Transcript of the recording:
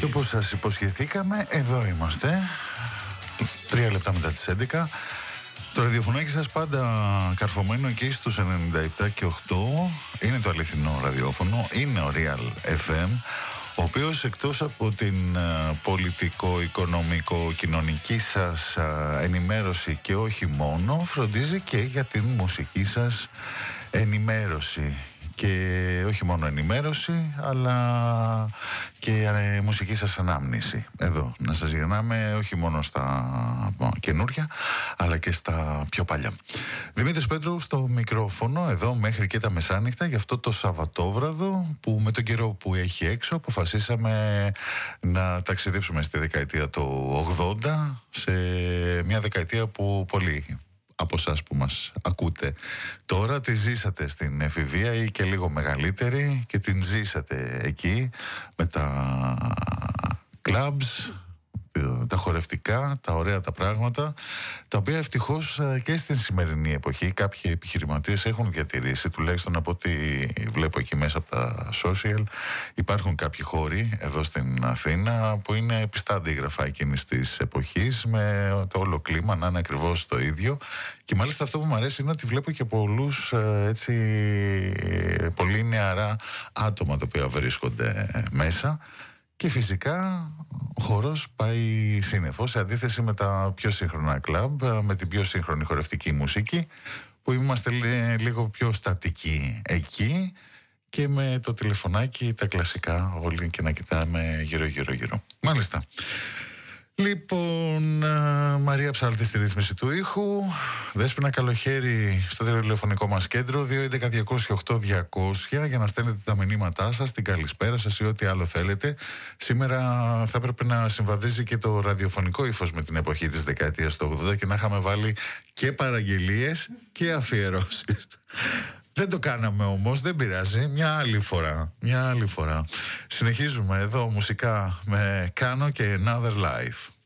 Και όπως σας υποσχεθήκαμε, εδώ είμαστε. 3 λεπτά μετά τις 11. Το ραδιοφωνάκι σας πάντα καρφωμένο εκεί στους 97 και 8. Είναι το αληθινό ραδιόφωνο. Είναι ο Real FM, ο οποίος εκτός από την πολιτικο-οικονομικο-κοινωνική σας ενημέρωση και όχι μόνο, φροντίζει και για την μουσική σας ενημέρωση. Και όχι μόνο ενημέρωση, αλλά και μουσική σας ανάμνηση. Εδώ να σας γυρνάμε όχι μόνο στα καινούρια, αλλά και στα πιο παλιά. Δημήτρης Πέτρου στο μικρόφωνο, εδώ μέχρι και τα μεσάνυχτα, για αυτό το Σαββατόβραδο που με τον καιρό που έχει έξω αποφασίσαμε να ταξιδέψουμε στη δεκαετία του 80, σε μια δεκαετία που πολλοί από εσάς που μας ακούτε τώρα τη ζήσατε στην εφηβεία ή και λίγο μεγαλύτερη και την ζήσατε εκεί με τα clubs, τα χορευτικά, τα ωραία τα πράγματα, τα οποία ευτυχώς και στην σημερινή εποχή κάποιοι επιχειρηματίες έχουν διατηρήσει, τουλάχιστον από ό,τι βλέπω εκεί μέσα από τα social. Υπάρχουν κάποιοι χώροι εδώ στην Αθήνα που είναι πιστά αντίγραφα εκείνης της εποχής, με το όλο κλίμα να είναι ακριβώς το ίδιο. Και μάλιστα αυτό που μου αρέσει είναι ότι βλέπω και πολλούς έτσι πολύ νεαρά άτομα τα οποία βρίσκονται μέσα. Και φυσικά ο χορός πάει σύννεφο, σε αντίθεση με τα πιο σύγχρονα κλαμπ, με την πιο σύγχρονη χορευτική μουσική, που είμαστε λίγο πιο στατικοί εκεί και με το τηλεφωνάκι τα κλασικά όλοι και να κοιτάμε γύρω. Μάλιστα. Λοιπόν, Μαρία Ψάλτη στη ρύθμιση του ήχου, Δέσποινα Καλοχέρη στο τηλεφωνικό μας κέντρο 211-208-200 για να στέλνετε τα μηνύματά σας, την καλησπέρα σας ή ό,τι άλλο θέλετε. Σήμερα θα έπρεπε να συμβαδίζει και το ραδιοφωνικό ύφος με την εποχή της δεκαετίας του 80 και να είχαμε βάλει και παραγγελίες και αφιερώσεις. Δεν το κάναμε όμως, δεν πειράζει, μια άλλη φορά. Συνεχίζουμε εδώ μουσικά με Κάνω και Another Life.